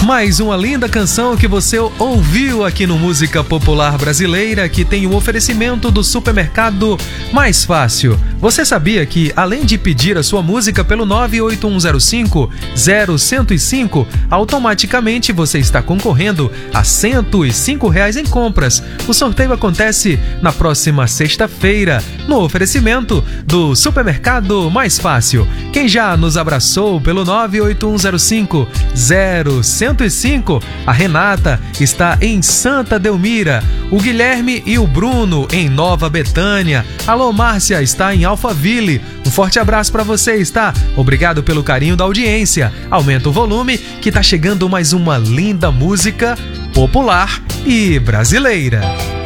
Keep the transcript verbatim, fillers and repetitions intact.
Mais uma linda canção que você ouviu aqui no Música Popular Brasileira, que tem o oferecimento do supermercado Mais Fácil. Você sabia que, além de pedir a sua música pelo nove oito um zero cinco zero zero zero cinco, automaticamente você está concorrendo a cento e cinco reais em compras. O sorteio acontece na próxima sexta-feira, no oferecimento do supermercado Mais Fácil. Quem já nos abraçou pelo nove oito um zero cinco zero zero zero cinco, a Renata está em Santa Delmira, o Guilherme e o Bruno em Nova Betânia. Alô, Márcia está em Alphaville. Um forte abraço para vocês, tá? Obrigado pelo carinho da audiência. Aumenta o volume que tá chegando mais uma linda música popular e brasileira.